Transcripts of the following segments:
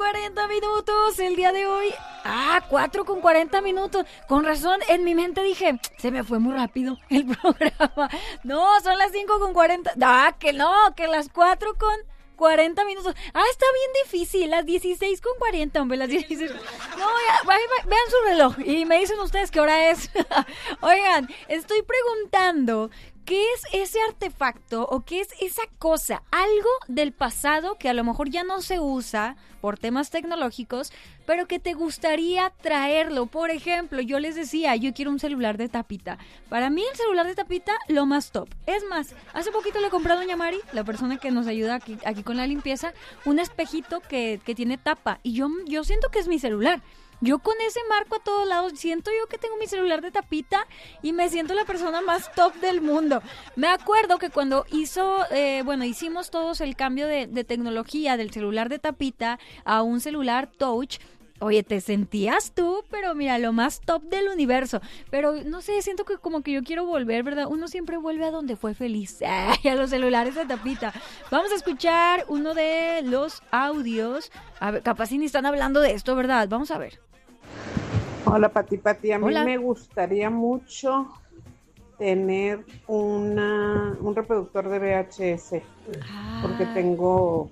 40 minutos el día de hoy. 4 con 40 minutos. Con razón, en mi mente dije, se me fue muy rápido el programa. No, son las 5 con 40. Que no, que las 4 con 40 minutos. Está bien difícil, las 16 con 40, hombre, las 16. No, ya, vean su reloj y me dicen ustedes qué hora es. Oigan, estoy preguntando, ¿qué es ese artefacto o qué es esa cosa? Algo del pasado que a lo mejor ya no se usa por temas tecnológicos, pero que te gustaría traerlo. Por ejemplo, yo les decía, yo quiero un celular de tapita. Para mí el celular de tapita, lo más top. Es más, hace poquito le compré a doña Mari, la persona que nos ayuda aquí con la limpieza, un espejito que tiene tapa. Y yo siento que es mi celular. Yo con ese marco a todos lados, siento yo que tengo mi celular de tapita y me siento la persona más top del mundo. Me acuerdo que cuando hicimos todos el cambio de tecnología del celular de tapita a un celular touch, oye, te sentías tú, pero mira, lo más top del universo. Pero no sé, siento que como que yo quiero volver, ¿verdad? Uno siempre vuelve a donde fue feliz, a los celulares de tapita. Vamos a escuchar uno de los audios. A ver, capaz si ni están hablando de esto, ¿verdad? Vamos a ver. Hola, Pati. A mí Hola. me gustaría mucho tener un reproductor de VHS, porque tengo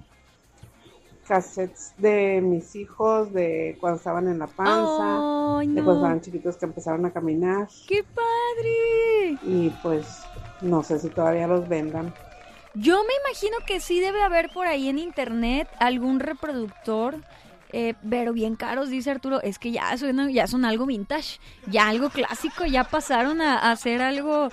cassettes de mis hijos, de cuando estaban en la panza, de cuando estaban chiquitos que empezaron a caminar. ¡Qué padre! Y pues no sé si todavía los vendan. Yo me imagino que sí debe haber por ahí en internet algún reproductor, pero bien caros, dice Arturo. Es que ya son algo vintage, ya algo clásico, ya pasaron a hacer algo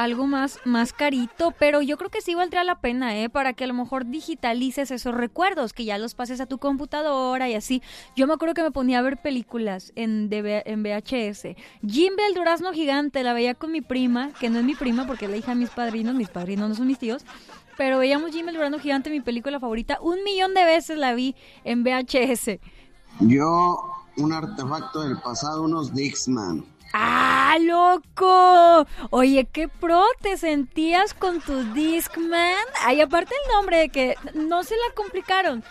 más carito, pero yo creo que sí valdría la pena, para que a lo mejor digitalices esos recuerdos, que ya los pases a tu computadora y así. Yo me acuerdo que me ponía a ver películas en VHS. Jimbe el durazno gigante, la veía con mi prima, que no es mi prima porque es la hija de mis padrinos no son mis tíos. Pero veíamos Jimmy el durazno gigante, mi película favorita. 1,000,000 de veces la vi en VHS. Yo, un artefacto del pasado, unos Dixman. ¡Ah, loco! Oye, qué pro te sentías con tu Discman. Ay, aparte el nombre de que no se la complicaron.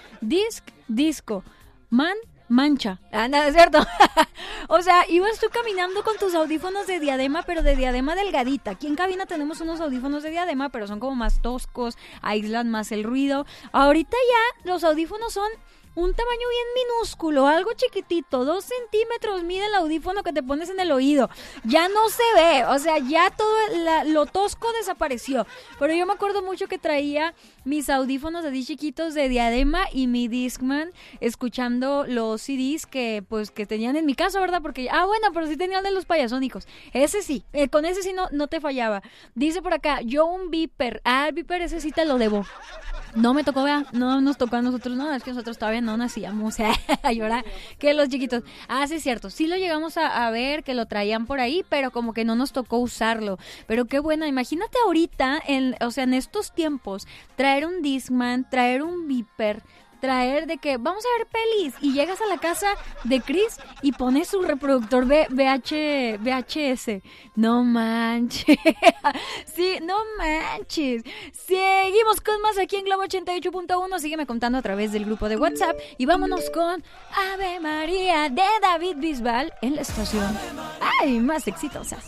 Disco, mancha. Nada, es cierto. O sea, ibas tú caminando con tus audífonos de diadema, pero de diadema delgadita. Aquí en cabina tenemos unos audífonos de diadema, pero son como más toscos, aíslan más el ruido. Ahorita ya los audífonos son un tamaño bien minúsculo, algo chiquitito, 2 centímetros mide el audífono que te pones en el oído. Ya no se ve, o sea, ya todo lo tosco desapareció. Pero yo me acuerdo mucho que traía mis audífonos así chiquitos de diadema y mi Discman, escuchando los CDs que tenían en mi casa, ¿verdad? Porque, pero sí tenían de los Payasónicos. Ese sí, con ese sí no te fallaba. Dice por acá, yo un Viper. El Viper ese sí te lo debo. No me tocó, vea, no nos tocó a nosotros, no, es que nosotros todavía no nacíamos, a llorar, que los chiquitos. Sí es cierto, sí lo llegamos a ver, que lo traían por ahí, pero como que no nos tocó usarlo. Pero qué bueno, imagínate ahorita, en estos tiempos, traer un Discman, traer un Viper, traer de que vamos a ver pelis y llegas a la casa de Chris y pones su reproductor de VHS. No manches. Sí, no manches. Seguimos con más aquí en Globo 88.1. Sígueme contando a través del grupo de WhatsApp y vámonos con Ave María de David Bisbal en la estación más exitosas.